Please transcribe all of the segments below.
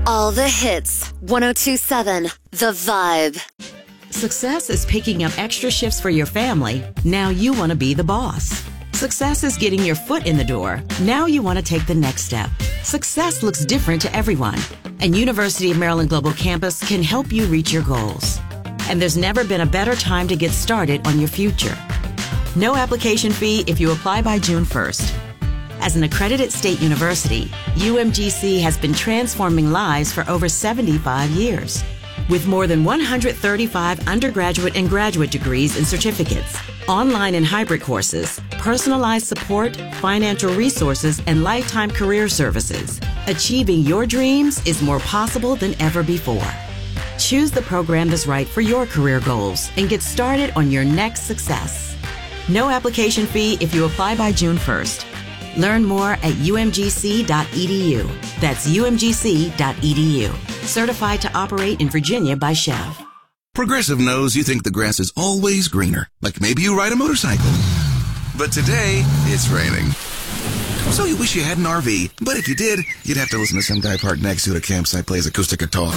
All the hits. 102.7 The Vibe. Success is picking up extra shifts for your family. Now you want to be the boss. Success is getting your foot in the door. Now you want to take the next step. Success looks different to everyone, and University of Maryland Global Campus can help you reach your goals. And there's never been a better time to get started on your future. No application fee if you apply by June 1st. As an accredited state university, UMGC has been transforming lives for over 75 years. With more than 135 undergraduate and graduate degrees and certificates, online and hybrid courses, personalized support, financial resources, and lifetime career services, achieving your dreams is more possible than ever before. Choose the program that's right for your career goals and get started on your next success. No application fee if you apply by June 1st. Learn more at umgc.edu. That's umgc.edu. Certified to operate in Virginia by Chev. Progressive knows you think the grass is always greener, like maybe you ride a motorcycle. But today, it's raining. So you wish you had an RV, but if you did, you'd have to listen to some guy parked next to it at a campsite plays acoustic guitar.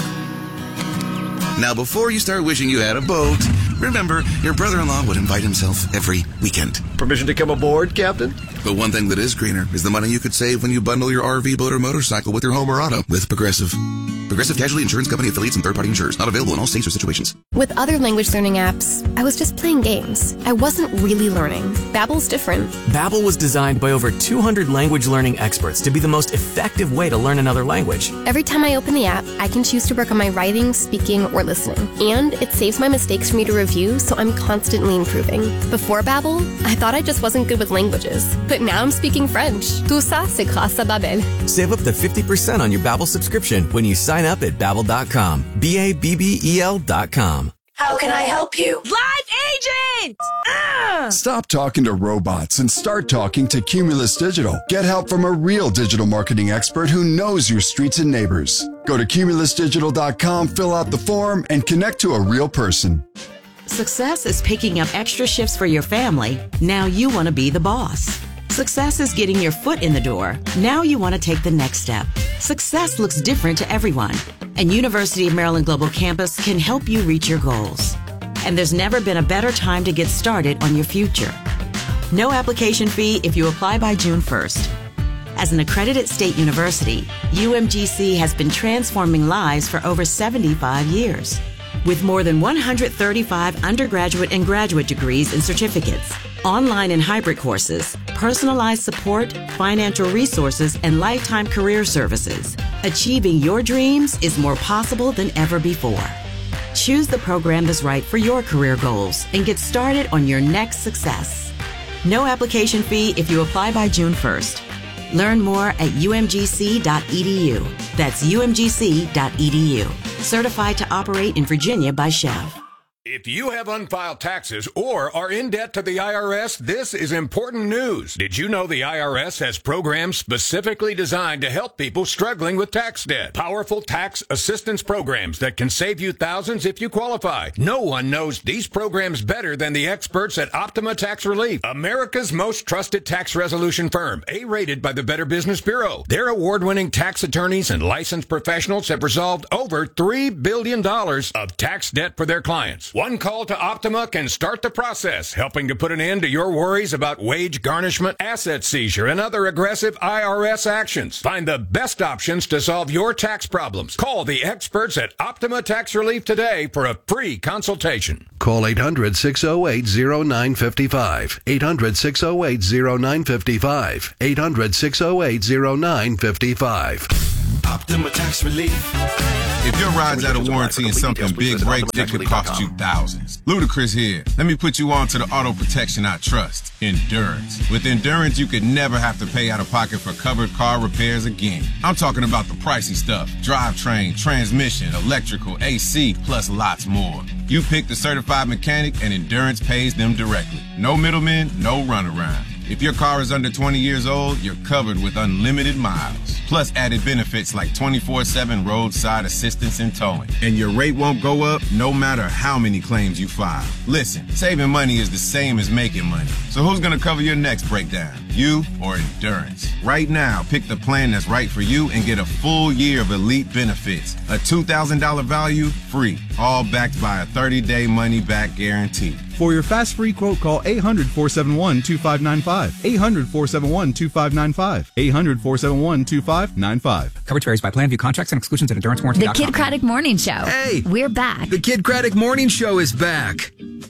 Now, before you start wishing you had a boat, remember, your brother-in-law would invite himself every weekend. Permission to come aboard, Captain? But one thing that is greener is the money you could save when you bundle your RV, boat, or motorcycle with your home or auto with Progressive. Progressive Casualty Insurance Company affiliates and third-party insurers. Not available in all states or situations. With other language learning apps, I was just playing games. I wasn't really learning. Babbel's different. Babbel was designed by over 200 language learning experts to be the most effective way to learn another language. Every time I open the app, I can choose to work on my writing, speaking, or listening. And it saves my mistakes for me to review, so I'm constantly improving. Before Babbel, I thought I just wasn't good with languages. But now I'm speaking French. Tout ça, c'est grâce à Babbel. Save up to 50% on your Babbel subscription when you sign up at Babbel.com. Babbel.com. How can I help you? Live agent! Stop talking to robots and start talking to Cumulus Digital. Get help from a real digital marketing expert who knows your streets and neighbors. Go to cumulusdigital.com, fill out the form, and connect to a real person. Success is picking up extra shifts for your family. Now you want to be the boss. Success is getting your foot in the door. Now you want to take the next step. Success looks different to everyone, and University of Maryland Global Campus can help you reach your goals. And there's never been a better time to get started on your future. No application fee if you apply by June 1st. As an accredited state university, UMGC has been transforming lives for over 75 years. With more than 135 undergraduate and graduate degrees and certificates, online and hybrid courses, personalized support, financial resources, and lifetime career services, achieving your dreams is more possible than ever before. Choose the program that's right for your career goals and get started on your next success. No application fee if you apply by June 1st. Learn more at umgc.edu. That's umgc.edu. Certified to operate in Virginia by Chev. If you have unfiled taxes or are in debt to the IRS, this is important news. Did you know the IRS has programs specifically designed to help people struggling with tax debt? Powerful tax assistance programs that can save you thousands if you qualify. No one knows these programs better than the experts at Optima Tax Relief, America's most trusted tax resolution firm, A-rated by the Better Business Bureau. Their award-winning tax attorneys and licensed professionals have resolved over $3 billion of tax debt for their clients. One call to Optima can start the process, helping to put an end to your worries about wage garnishment, asset seizure, and other aggressive IRS actions. Find the best options to solve your tax problems. Call the experts at Optima Tax Relief today for a free consultation. Call 800-608-0955. 800-608-0955. 800-608-0955. Optima Tax Relief. If your ride's out of warranty and something big breaks, it could cost you thousands. Ludacris here. Let me put you on to the auto protection I trust, Endurance. With Endurance, you could never have to pay out of pocket for covered car repairs again. I'm talking about the pricey stuff. Drivetrain, transmission, electrical, AC, plus lots more. You pick the certified mechanic and Endurance pays them directly. No middlemen, no runaround. If your car is under 20 years old, you're covered with unlimited miles. plus added benefits like 24/7 roadside assistance and towing. And your rate won't go up no matter how many claims you file. Listen, saving money is the same as making money. So who's going to cover your next breakdown? You or Endurance? Right now, pick the plan that's right for you and get a full year of elite benefits. A $2,000 value, free. All backed by a 30-day money-back guarantee. For your fast free quote, call 800-471-2595. 800-471-2595. 800-471-2595. Coverage varies by plan. View contracts and exclusions at EnduranceWarranty.com. The Kid Craddock Morning Show. Hey! We're back. The Kid Craddock Morning Show is back.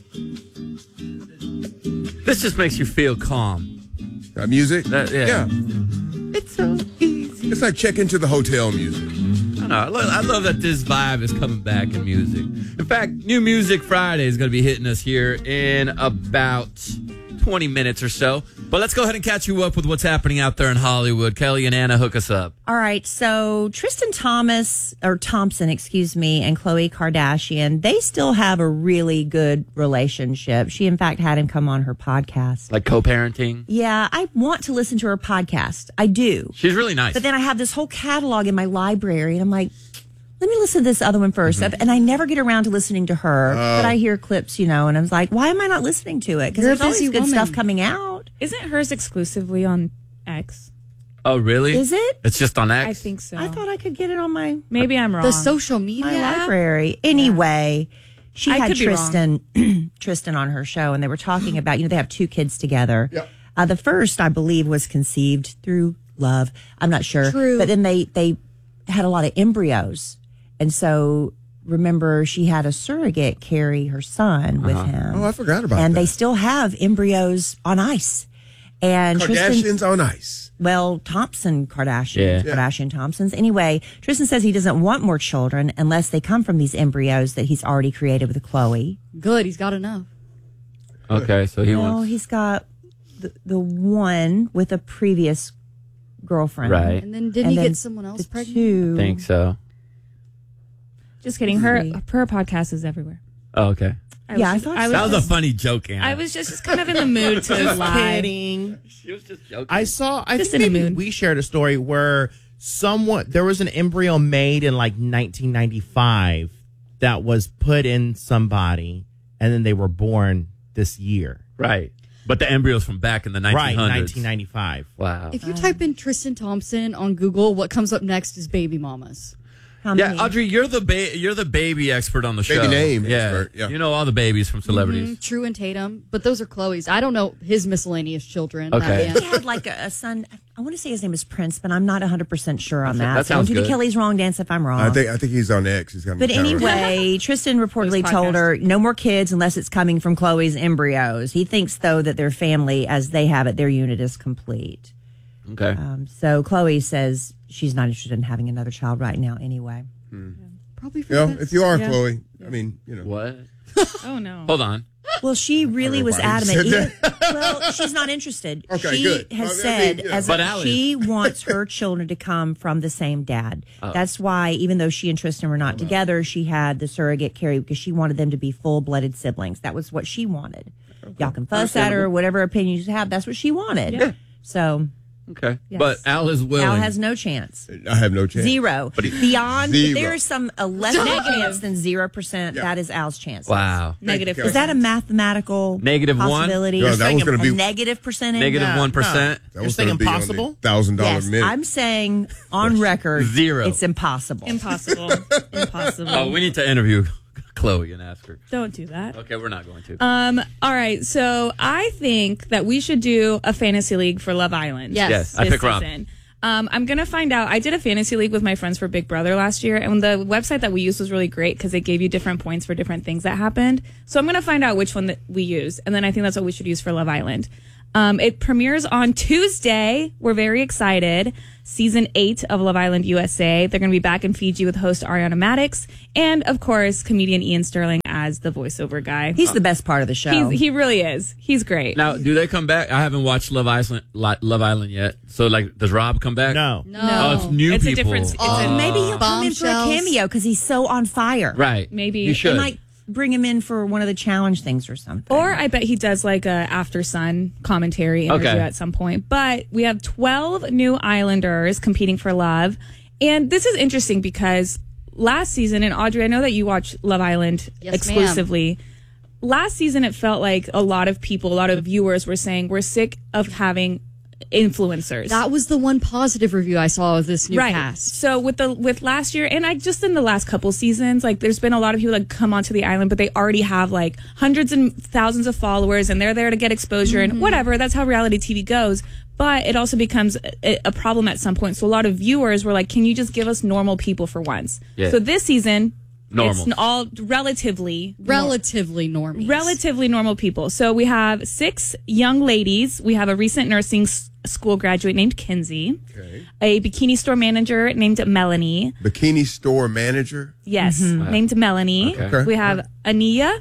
This just makes you feel calm. Music? Yeah. It's so easy. It's like check into the hotel music. I love that this vibe is coming back in music. In fact, New Music Friday is going to be hitting us here in about 20 minutes or so. But let's go ahead and catch you up with what's happening out there in Hollywood. Kelly and Anna, hook us up. All right. So Tristan Thompson, and Khloe Kardashian, they still have a really good relationship. She, in fact, had him come on her podcast. Like co-parenting? Yeah, I want to listen to her podcast. I do. She's really nice. But then I have this whole catalog in my library, and I'm like, let me listen to this other one first. Mm-hmm. And I never get around to listening to her, but I hear clips, and I was like, why am I not listening to it? Because there's always good stuff coming out. Isn't hers exclusively on X? Oh, really? Is it? It's just on X? I think so. I thought I could get it on my... Maybe I'm wrong. The social media my library. Anyway, she had Tristan on her show, and they were talking about, they have 2 kids together. Yep. The first, I believe, was conceived through love. I'm not sure. True. But then they had a lot of embryos. And so, remember, she had a surrogate carry her son with him. Oh, I forgot about that. And they still have embryos on ice. And Kardashians on ice. Well, Kardashian Thompsons. Anyway, Tristan says he doesn't want more children unless they come from these embryos that he's already created with Khloe. Good, he's got enough. Okay, so he's got the one with a previous girlfriend. Right. And then didn't he get someone else pregnant? 2. I think so. Just kidding. Her podcast is everywhere. Oh, okay. I thought that was a funny joke, Anna. I was just kind of in the mood to lie. Kidding. She was just joking. I think maybe we shared a story where there was an embryo made in like 1995 that was put in somebody, and then they were born this year. Right. But the embryo's from back in the 1900s. Right, 1995. Wow. If you type in Tristan Thompson on Google, what comes up next is baby mamas. Yeah, Audrey, you're the baby expert on the show. Baby name expert, yeah. You know all the babies from celebrities. Mm-hmm, True and Tatum, but those are Khloe's. I don't know his miscellaneous children. Okay. He had like a son. I want to say his name is Prince, but I'm not 100% sure on that. That sounds Don't do good. the Kelly's wrong dance if I'm wrong. I think he's on X. He's got. But anyway, Tristan reportedly told her no more kids unless it's coming from Khloe's embryos. He thinks, though, that their family, as they have it, their unit is complete. Okay. So Khloe says she's not interested in having another child right now anyway. Probably for if you are Khloe, I mean, What? Oh, no. Hold on. Well, she really was adamant. Well, she's not interested. Okay, she good. has said she wants her children to come from the same dad. Oh. That's why, even though she and Tristan were not together, she had the surrogate carry because she wanted them to be full-blooded siblings. That was what she wanted. Y'all can fuss at her, whatever opinion you have. That's what she wanted. Yeah. So... Okay. Yes. But Al is willing. Al has no chance. I have no chance. 0. Beyond, Zero. there is some a less chance than 0%. Yeah. That is Al's chance. Wow. Negative. Is that a mathematical -1? possibility? No, that was going to be a negative percentage. Negative 1%. That was saying going to be impossible? $1,000 Yes, minute. I'm saying on record, 0. It's impossible. Impossible. Impossible. Oh, we need to interview Khloe and ask her. Don't do that. Okay, we're not going to. All right. So I think that we should do a fantasy league for Love Island. Yes. I pick Rob. I'm going to find out. I did a fantasy league with my friends for Big Brother last year, and the website that we used was really great because it gave you different points for different things that happened. So I'm going to find out which one that we use, and then I think that's what we should use for Love Island. It premieres on Tuesday. We're very excited. Season 8 of Love Island USA. They're going to be back in Fiji with host Ariana Madix and, of course, comedian Ian Sterling as the voiceover guy. He's the best part of the show. He really is. He's great. Now, do they come back? I haven't watched Love Island yet. So, does Rob come back? No. Oh, it's new people. Maybe he'll come in for a cameo because he's so on fire. Right. Maybe. He should. And bring him in for one of the challenge things or something. Or I bet he does like a After Sun commentary interview at some point. But we have 12 new Islanders competing for love. And this is interesting because last season, and Audrey, I know that you watch Love Island exclusively. Ma'am. Last season, it felt like a lot of people, a lot of viewers were saying, we're sick of having influencers. That was the one positive review I saw of this new cast. So with last year, and I just in the last couple seasons, like there's been a lot of people that come onto the island, but they already have like hundreds and thousands of followers, and they're there to get exposure and whatever. That's how reality TV goes. But it also becomes a problem at some point. So a lot of viewers were like, "Can you just give us normal people for once?" Yeah. So this season. Normal. It's all relatively normal people. So we have 6 young ladies. We have a recent nursing school graduate named Kinsey, a bikini store manager named Melanie. Bikini store manager? Yes, named Melanie. Okay. We have Anaya.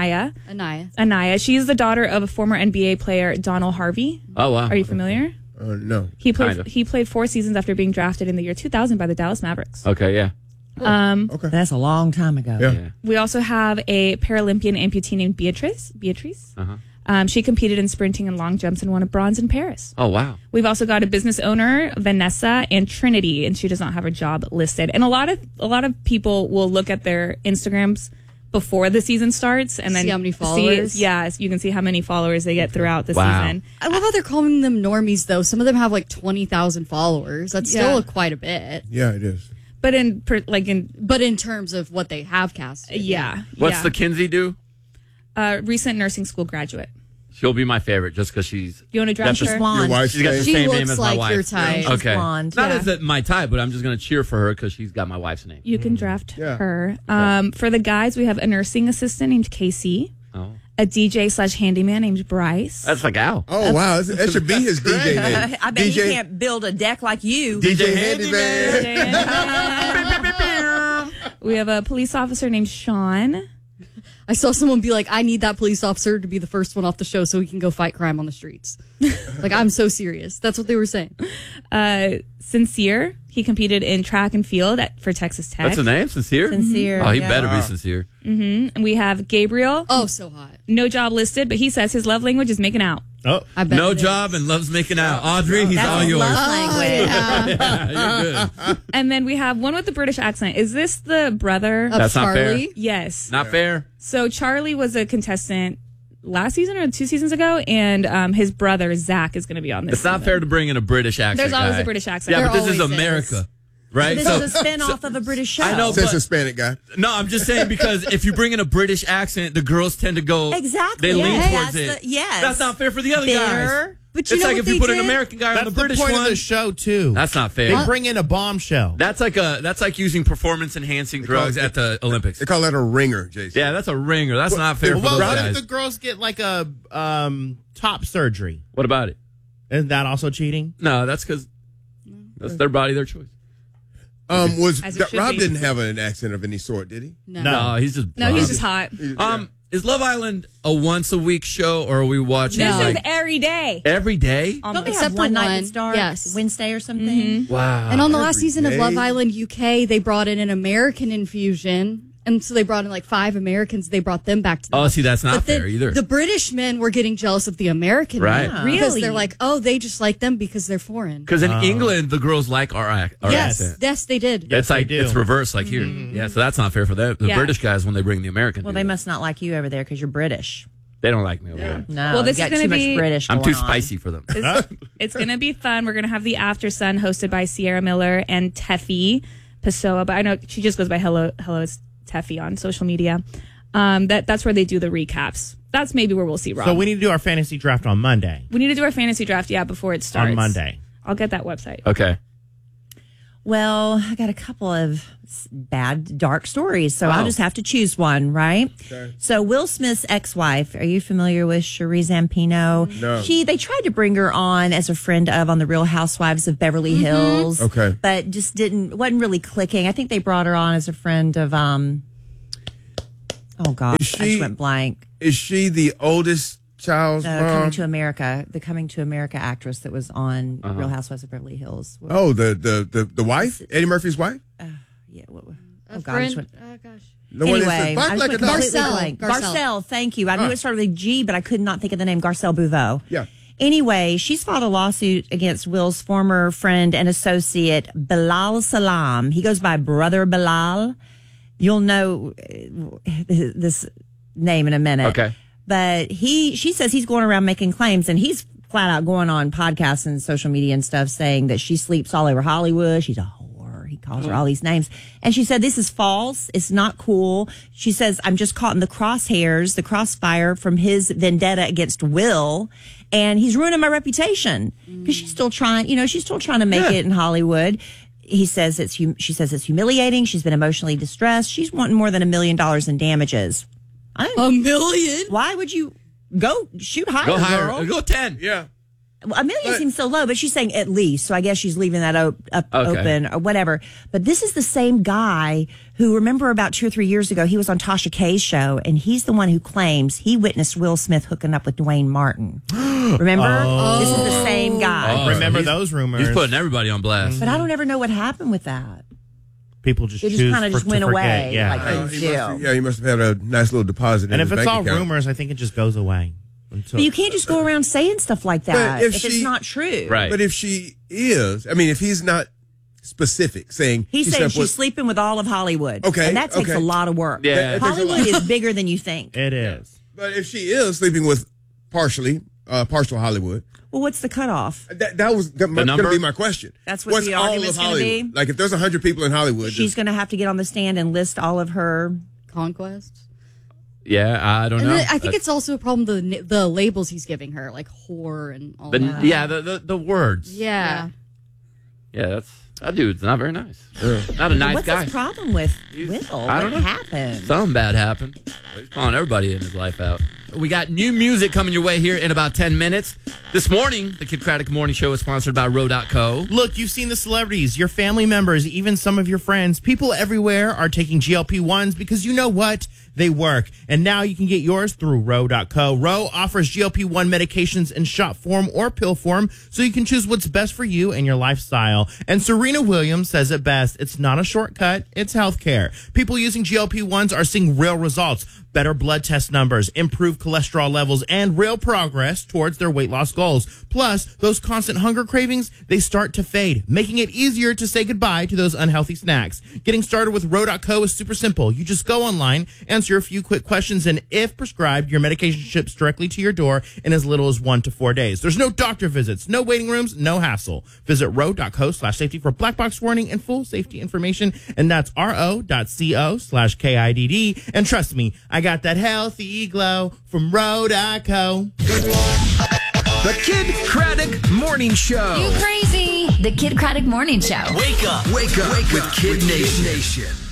Anaya. She's the daughter of a former NBA player, Donald Harvey. Oh, wow. Are you familiar? No. He played 4 seasons after being drafted in the year 2000 by the Dallas Mavericks. Okay, yeah. Okay. That's a long time ago. Yeah. We also have a Paralympian amputee named Beatrice. She competed in sprinting and long jumps and won a bronze in Paris. Oh, wow. We've also got a business owner, Vanessa, and Trinity, and she does not have her job listed. And a lot of people will look at their Instagrams before the season starts and then see how many followers. You can see how many followers they get throughout the season. I love how they're calling them normies, though. Some of them have like 20,000 followers. That's still quite a bit. Yeah, it is. But in terms of what they have casted, What's the Kinsey do? Recent nursing school graduate. She'll be my favorite just because she's. You want to draft her? Blonde. She's got the same name as my wife. Your type. Okay, blonde, not as my type, but I'm just going to cheer for her because she's got my wife's name. You can draft her. For the guys, we have a nursing assistant named Casey. Oh. A DJ/handyman named Bryce. That's like Al. Oh, wow. That should be his DJ name. I bet he can't build a deck like you. DJ Handyman. We have a police officer named Sean. I saw someone be like, I need that police officer to be the first one off the show so he can go fight crime on the streets. Like, I'm so serious. That's what they were saying. Sincere. He competed in track and field for Texas Tech. That's the name? Sincere? Sincere. Oh, he better be sincere. Mm-hmm. And we have Gabriel. Oh, so hot. No job listed, but he says his love language is making out. Oh, no job and loves making out. Audrey, he's all yours. Love language. Yeah, you're good. And then we have one with the British accent. Is this the brother of That's Charlie? Not fair. Yes. Not fair. So Charlie was a contestant last season or 2 seasons ago, and his brother Zach is going to be on this. It's not fair to bring in a British accent. There's always guy. a British accent. Yeah, there but this is America. Right? This is a spinoff of a British show. I know, Says Hispanic guy. No, I'm just saying because if you bring in a British accent, the girls tend to go. Exactly. They lean towards it. Yes. That's not fair for the other guys. But you it's know like what if you put did? an American guy on the British point one. Of the show too. That's not fair. They bring in a bombshell. That's like using performance enhancing drugs at the Olympics. They call that a ringer, Jason. Yeah, that's a ringer. That's not fair for those What guys. if the girls get like a top surgery? What about it? Isn't that also cheating? No, that's because that's their body, their choice. Rob be. didn't have an accent of any sort, did he? No, he's just he's just hot. Is Love Island a once a week show or are we watching This like is every day. every day? Don't they Except have one for night one. that starts Yes. Wednesday or something? Mm-hmm. Wow. And on the last season of day? Love Island UK, they brought in an American infusion. And so they brought in like 5 Americans. They brought them back to the Oh, see, that's not But then fair either. The British men were getting jealous of the American Right. men. Really? Because they're like, oh, they just like them because they're foreign. Because in England, the girls like our Yes, accent. yes, they did. It's like they do. it's reversed, like here. Yeah, so that's not fair for the Yeah. British guys when they bring the American. Well, they must not like you over there because you're British. They don't like me over there. No, Well, this you is got gonna too be- much British. I'm going too on. spicy for them. It's going to be fun. We're going to have the After Sun hosted by Sierra Miller and Teffy Pessoa, but I know she just goes by Hello it's Teffy on social media. That's where they do the recaps. That's maybe where we'll see Rob. So we need to do our fantasy draft on Monday. We need to do our fantasy draft, before it starts. On Monday. I'll get that website. Okay. Well, I got a couple of bad, dark stories, so I'll just have to choose one, right? Okay. So Will Smith's ex-wife, are you familiar with Cherie Zampino? No. They tried to bring her on as a friend on The Real Housewives of Beverly Hills. Okay. But just wasn't really clicking. I think they brought her on as a friend of, oh God, I just went blank. Is she the oldest child's mom? The Coming to America actress that was on Real Housewives of Beverly Hills. Oh, the wife? Eddie Murphy's wife? Yeah. A God, I just friend. went- Gosh. The one that Anyway, says, "Bark I like a just dog." went completely blank. Garcelle, thank you. I knew it started with a G, but I could not think of the name. Garcelle Bouveau. Yeah. Anyway, she's filed a lawsuit against Will's former friend and associate, Bilal Salam. He goes by Brother Bilal. You'll know this name in a minute. Okay. But she says he's going around making claims, and he's flat out going on podcasts and social media and stuff saying that she sleeps all over Hollywood. She's a whore. He calls her all these names. And she said, this is false. It's not cool. She says, I'm just caught in the crosshairs, the crossfire from his vendetta against Will. And he's ruining my reputation because she's still trying to make it in Hollywood. She says it's humiliating. She's been emotionally distressed. She's wanting more than $1 million in damages. $1 million? Why would you go shoot higher, Go higher. girl? Go 10. Yeah. Well, $1 million seems so low, but she's saying at least. So I guess she's leaving that open or whatever. But this is the same guy who, remember about 2 or 3 years ago, he was on Tasha K's show, and he's the one who claims he witnessed Will Smith hooking up with Dwayne Martin. Remember? This is the same guy. Remember those rumors? He's putting everybody on blast. But I don't ever know what happened with that. People just kind of just went away. Yeah. Like things do. He must have had a nice little deposit. And in if his it's bank all account. rumors, I think it just goes away. But you can't just go around saying stuff like that if it's not true. Right. But if she is, if he's not specific, saying He said slept she's with- sleeping with all of Hollywood. Okay, And that takes okay. a lot of work. Yeah. That takes a Hollywood lot. is bigger than you think. It is. But if she is sleeping with partial Hollywood, Well, what's the cutoff? that was going to number? be my question. That's what What's the all argument's of gonna be? Hollywood? Like if there's 100 people in Hollywood, She's going to have to get on the stand and list all of her Conquests? Yeah, I don't And know. then I think it's also a problem the labels he's giving her, like whore and all that. Yeah, the words. Yeah. Yeah, that dude's not very nice. Not a nice What's guy. his problem with Will? I don't What know. happened? Something bad happened. He's calling everybody in his life out. We got new music coming your way here in about 10 minutes. This morning, the Kid Craddock Morning Show is sponsored by Row.co. Look, you've seen the celebrities, your family members, even some of your friends. People everywhere are taking GLP-1s because you know what? They work. And now you can get yours through Row.co. Row offers GLP-1 medications in shot form or pill form so you can choose what's best for you and your lifestyle. And Serena Williams says it best. It's not a shortcut. It's healthcare. People using GLP-1s are seeing real results. Better blood test numbers, improved cholesterol levels, and real progress towards their weight loss goals. Plus, those constant hunger cravings, they start to fade, making it easier to say goodbye to those unhealthy snacks. Getting started with Row.co is super simple. You just go online, answer a few quick questions, and if prescribed, your medication ships directly to your door in as little as 1 to 4 days. There's no doctor visits, no waiting rooms, no hassle. Visit Row.co/safety for black box warning and full safety information, and that's RO.co/KIDD. And trust me, I got that healthy glow from Row.co. The Kid Craddock Morning Show. You crazy. The Kid Craddock Morning Show. Wake up with Kid Nation.